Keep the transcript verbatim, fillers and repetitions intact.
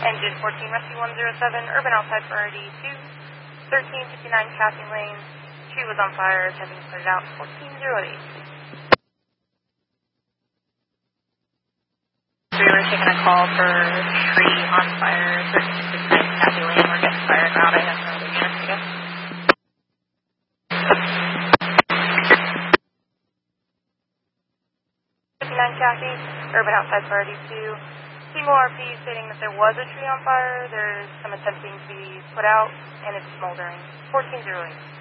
Engine fourteen, Rescue one zero seven, Urban outside priority two, thirteen fifty-nine Kathy Lane. Tree was on fire, attempting to put it out, fourteen oh eight. We were taking a call for tree on fire, thirteen fifty-nine Kathy Lane. We're getting fire ground. I have no other chance to go. fifty-nine Kathy, Urban outside priority two. Single R P stating that there was a tree on fire. There's some attempting to be put out, and it's smoldering. fourteen oh eight.